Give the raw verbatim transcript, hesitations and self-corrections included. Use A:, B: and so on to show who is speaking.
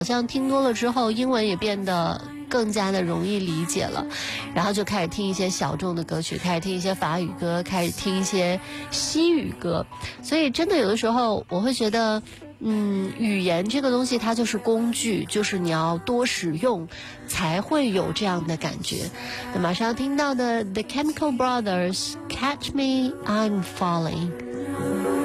A: 好像听多了之后，英文也变得更加的容易理解了，然后就开始听一些小众的歌曲，开始听一些法语歌，开始听一些西语歌。所以真的有的时候我会觉得嗯，语言这个东西它就是工具，就是你要多使用才会有这样的感觉。那马上听到的 The Chemical Brothers Catch Me I'm Falling。